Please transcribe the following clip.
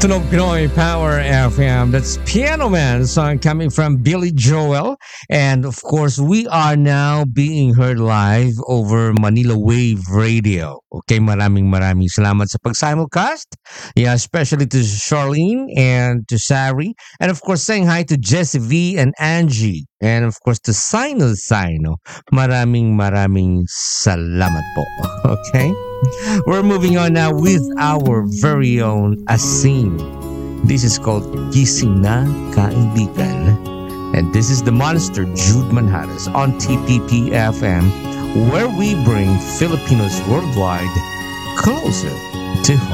Tunog Pinoy Power FM. That's Piano Man song coming from Billy Joel. And of course, we are now being heard live over Manila Wave Radio. Okay, maraming salamat sa pag-simulcast. Yeah, especially to Charlene and to Sari. And of course, saying hi to Jessie V and Angie. And of course, to Sino. Maraming salamat po. Okay? We're moving on now with our very own Asim. This is called Gising na Kaibigan. And this is the monster Jude Manhares on TPP FM, where we bring Filipinos worldwide closer to home.